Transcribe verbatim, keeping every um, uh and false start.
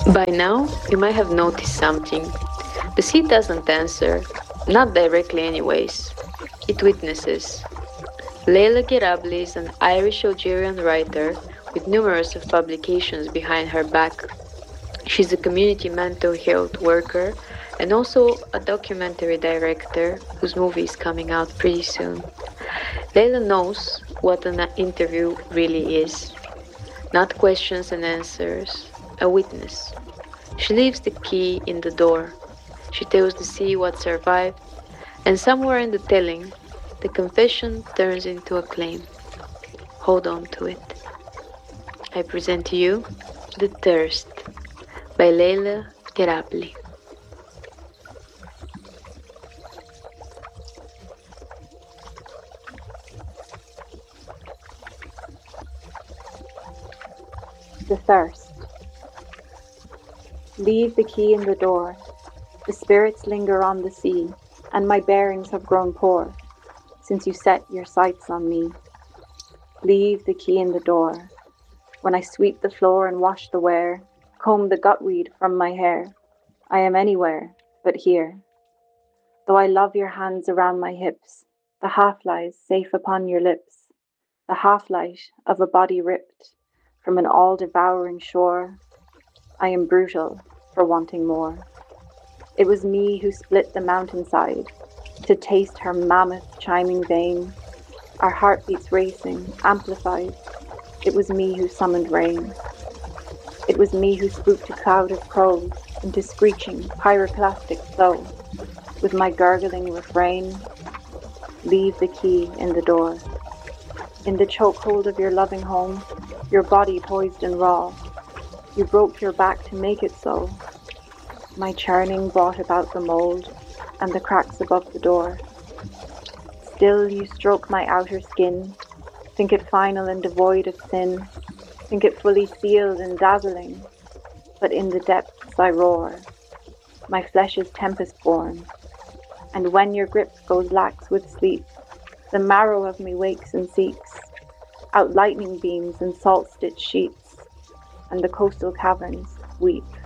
By now, you might have noticed something. The sea doesn't answer, not directly, anyways. It witnesses. Leila Gerabli is an Irish-Algerian writer with numerous of publications behind her back. She's a community mental health worker and also a documentary director whose movie is coming out pretty soon. Leila knows what an interview really is. Not questions and answers, a witness. She leaves the key in the door. She tells the sea what survived, and somewhere in the telling, the confession turns into a claim. Hold on to it. I present to you The Thirst by Leila Gerabli. The Thirst. Leave the key in the door. The spirits linger on the sea, and my bearings have grown poor since you set your sights on me. Leave the key in the door. When I sweep the floor and wash the ware, comb the gutweed from my hair, I am anywhere but here. Though I love your hands around my hips, the half lies safe upon your lips, the half light of a body ripped from an all-devouring shore, I am brutal for wanting more. It was me who split the mountainside to taste her mammoth chiming vein, our heartbeats racing, amplified. It was me who summoned rain. It was me who spooked a cloud of crows into screeching pyroclastic flow with my gurgling refrain, leave the key in the door. In the chokehold of your loving home, your body poised and raw, you broke your back to make it so. My churning brought about the mold and the cracks above the door. Still you stroke my outer skin, think it final and devoid of sin, think it fully sealed and dazzling, but in the depths I roar. My flesh is tempest-born, and when your grip goes lax with sleep, the marrow of me wakes and seeks out lightning beams and salt-stitched sheets, and the coastal caverns weep.